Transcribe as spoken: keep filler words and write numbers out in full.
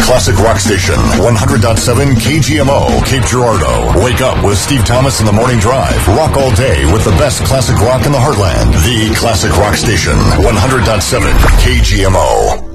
classic rock station, one hundred point seven K G M O, Cape Girardeau. Wake up with Steve Thomas in the Morning Drive. Rock all day with the best classic rock in the heartland. The classic rock station, one hundred point seven K G M O.